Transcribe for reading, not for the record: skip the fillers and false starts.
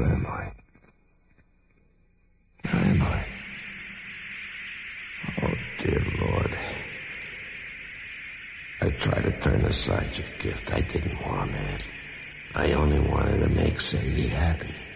Where am I? Where am I? Oh, dear Lord. I tried to turn aside your gift. I didn't want it. I only wanted to make Sadie happy.